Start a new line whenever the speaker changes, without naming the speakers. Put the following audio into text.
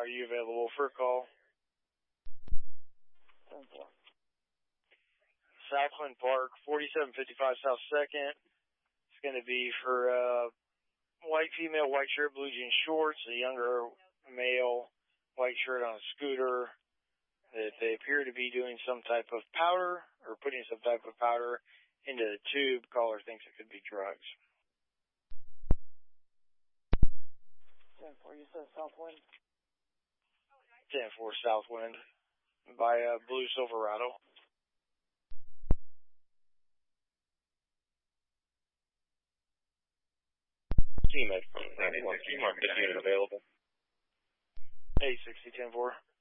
are you available for a call?
10-4.
Southland Park, 4755 South 2nd. It's going to be for white female, white shirt, blue jean shorts, a younger male, white shirt on a scooter. They appear to be doing some type of powder or putting some type of powder into the tube. Caller thinks it could be drugs.
10-4, you said Southwind?
10-4 Southwind by Blue Silverado.
Team at 91, Team Mark, this unit available.
860, 10-4.